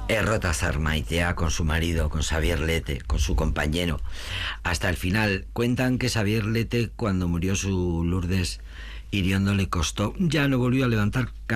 Errota Zarmaitea con su marido, con Xavier Lete, con su compañero, hasta el final. Cuentan que Xavier Lete, cuando murió su Lourdes Iriondo, le costó, ya no volvió a levantar